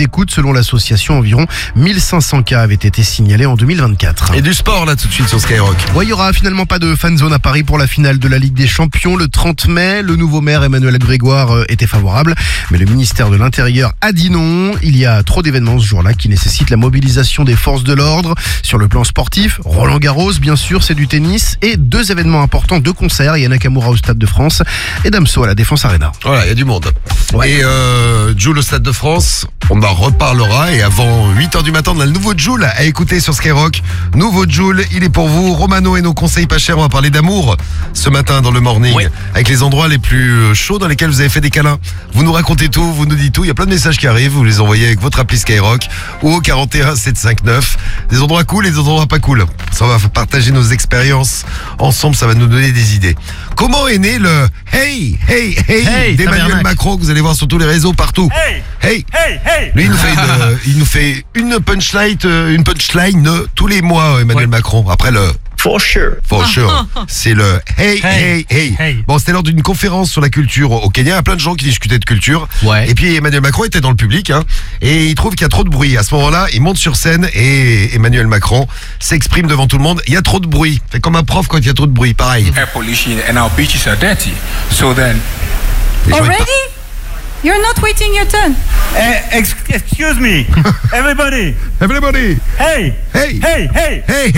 d'écoute. Selon l'association, environ 1500 cas avaient été signalés en 2024. Et du sport là tout de suite sur Skyrock. Ouais, il y aura finalement pas de fan zone à Paris pour la finale de la Ligue des Champions le 30 mai. Le nouveau maire Emmanuel Grégoire était favorable, mais le ministère de l'Intérieur a dit non. Il y a trop d'événements ce jour-là qui nécessitent la mobilisation des forces de l'ordre. Sur le plan sportif, Roland Garros, bien sûr, c'est du tennis, et 2 événements importants, 2 concerts, Yana Nakamura au Stade de France et Damso à la Défense Arena. Voilà, il y a du monde. Ouais. Et Jul au Stade de France, on en reparlera. Et avant 8h du matin, on a le nouveau Jul à écouter sur Skyrock. Nouveau Jul, il est pour vous. Romano et nos conseils pas chers, on va parler d'amour ce matin dans le morning. Oui. Avec les endroits les plus chauds dans lesquels vous avez fait des câlins. Vous nous racontez tout, vous nous dites tout. Il y a plein de messages qui arrivent, vous les envoyez avec votre appli Skyrock ou au 41 759. Des endroits cool et des endroits pas cool. Ça, on va partager nos expériences ensemble, ça va nous donner des idées. Comment est né le hey d'Emmanuel tabernacle. Macron que vous allez voir sur tous les réseaux partout? Hey. Lui, il nous fait une punchline tous les mois, Emmanuel Macron. Après le For sure. c'est le hey. Bon, c'était lors d'une conférence sur la culture au Kenya. Il y a plein de gens qui discutaient de culture. Ouais. Et puis Emmanuel Macron était dans le public, et il trouve qu'il y a trop de bruit. À ce moment-là, il monte sur scène et Emmanuel Macron s'exprime devant tout le monde. Il y a trop de bruit. C'est comme un prof quand il y a trop de bruit, pareil. air pollution and our beaches are dirty. So then, Les gens, ils Already? You're not waiting your turn. Excuse me, everybody. Everybody, Hey, hey,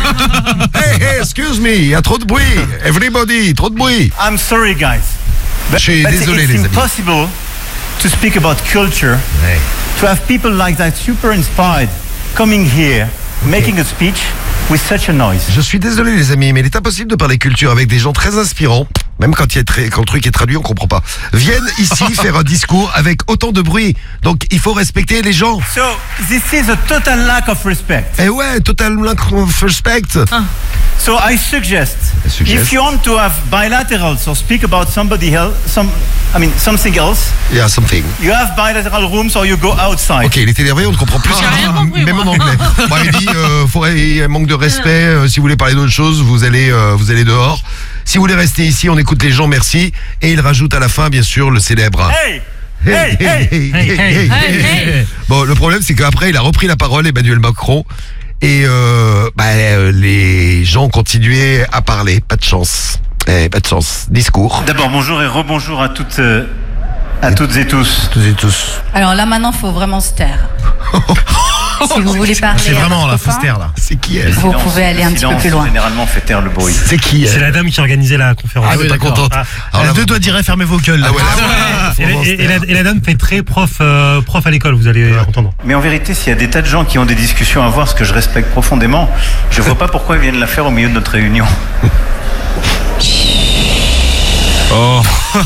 excuse me, il y a trop de bruit. Everybody, trop de bruit. I'm sorry, guys. Je suis désolé, it's les amis. impossible to speak about culture, to have people like that super inspired coming here, making a speech with such a noise. Je suis désolé, les amis, mais il est impossible de parler culture avec des gens très inspirants. Même quand le truc est traduit, on comprend pas. Viennent ici faire un discours avec autant de bruit. Donc, il faut respecter les gens. So this is a total lack of respect. Eh ouais, total lack of respect. So I suggest, suggest. if you want to have bilaterals or speak about something else, Yeah, something. you have bilateral rooms or you go outside. Ok, il est énervé, on ne comprend plus rien compris, même moi. en anglais. Bon, il dit, il manque de respect. Si vous voulez parler d'autre chose, vous allez dehors. Si vous voulez rester ici, on écoute les gens, merci. Et il rajoute à la fin, bien sûr, le célèbre. Hey. Bon, le problème, c'est qu'après, il a repris la parole, Emmanuel Macron. Et les gens ont continué à parler. Pas de chance. Pas de chance. Discours. D'abord, bonjour et rebonjour à toutes et tous. Tous et tous. Alors là, maintenant, faut vraiment se taire. Si vous voulez parler, C'est vraiment la fausse terre là. C'est qui elle? vous pouvez aller un petit peu plus loin. Généralement, fait taire le bruit. C'est qui C'est elle? la dame qui organisait la conférence. Ah oui, pas contente. Ah. Alors là, Deux doigts diraient fermez vos gueules. Ah ouais, là, Et la dame fait très prof à l'école, vous allez entendre. Mais en vérité, s'il y a des tas de gens qui ont des discussions à avoir, ce que je respecte profondément, je vois pas pourquoi ils viennent la faire au milieu de notre réunion. Oh.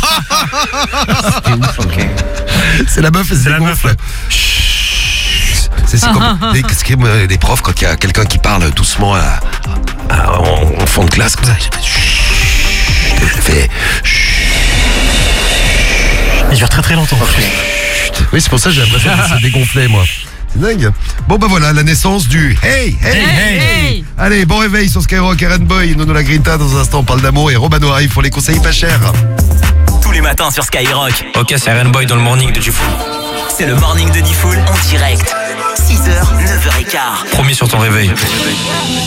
Ok. c'est la meuf, C'est la meuf. C'est comme des profs quand il y a quelqu'un qui parle doucement en fond de classe comme ça. Il fait Il dure très très longtemps. oui, c'est pour ça que j'ai l'impression que ça dégonflait, moi. C'est dingue. Bon, bah voilà, la naissance du hey. Allez, bon réveil sur Skyrock, Aaron Boy, Nono La Grinta. Dans un instant, on parle d'amour et Romano arrive pour les conseils pas chers. Tous les matins sur Skyrock. Ok, c'est Aaron Boy dans le morning de Diffoul. C'est le morning de Diffoul en direct. 6h, 9h15. Promis sur ton réveil.